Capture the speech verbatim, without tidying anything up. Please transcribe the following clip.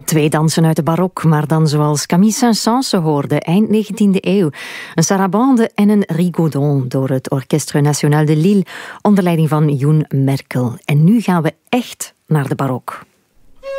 Twee dansen uit de barok, maar dan zoals Camille Saint-Saëns ze hoorde, eind negentiende eeuw. Een sarabande en een rigodon door het Orchestre National de Lille onder leiding van Youn Merkel. En nu gaan we echt naar de barok.